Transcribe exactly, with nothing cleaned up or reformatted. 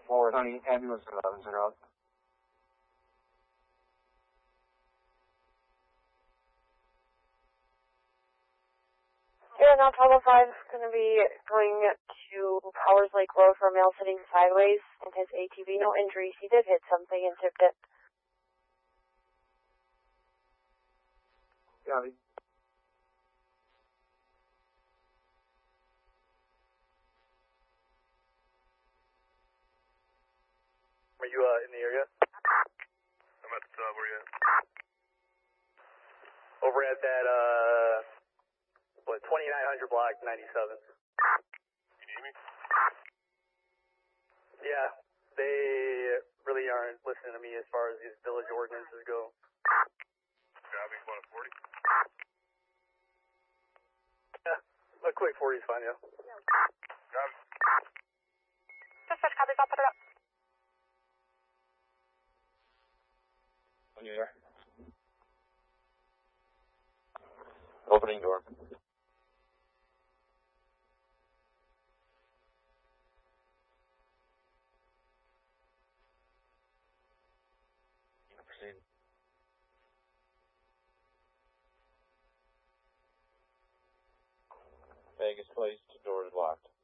forward, honey, ambulance eleven zero. Yeah, now Pablo five is going to be going to Powers Lake Road for a male sitting sideways in his A T V. No injuries. He did hit something and tipped it. Yeah. Are you uh, in the area? I'm at, uh, where you at? Over at that, uh, what, twenty-nine hundred block, ninety-seven. You need me? Yeah, they really aren't listening to me as far as these village ordinances go. Grabbing one at forty? Yeah, a quick forty is fine, yeah. Got it. Dispatch copies, I'll put it up. On you there. Opening door. Proceed. Vegas placed, door is locked.